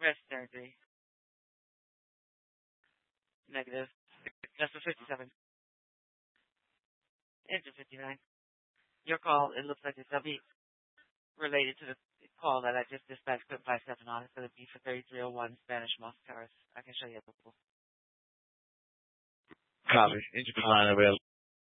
Rest energy. Negative. That's for 57. Engine 59. Your call, it looks like it's going to be related to the call that I just dispatched Clip 57 on. It's going to be for 3301 Spanish Moss Terrace. I can show you a local. Copy. Engine 59 available.